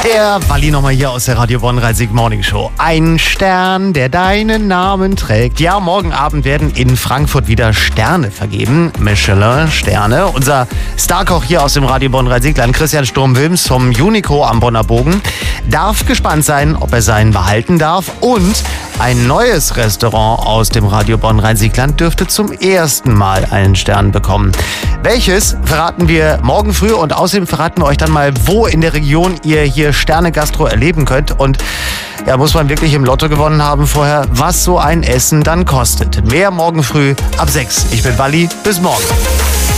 Der Walli nochmal hier aus der Radio Bonn Rhein-Sieg Morning Show. Ein Stern, der deinen Namen trägt. Ja, morgen Abend werden in Frankfurt wieder Sterne vergeben. Michelin-Sterne. Unser Starkoch hier aus dem Radio Bonn Rhein-Sieg-Land, Christian Sturm-Wilms vom Unico am Bonner Bogen, darf gespannt sein, ob er seinen behalten darf. Und ein neues Restaurant aus dem Radio Bonn Rhein-Sieg-Land dürfte zum ersten Mal einen Stern bekommen. Welches verraten wir morgen früh und außerdem verraten wir euch dann mal, wo in der Region ihr hier Sterne-Gastro erleben könnt. Und ja, muss man wirklich im Lotto gewonnen haben vorher, was so ein Essen dann kostet. Mehr morgen früh ab 6. Ich bin Walli, bis morgen.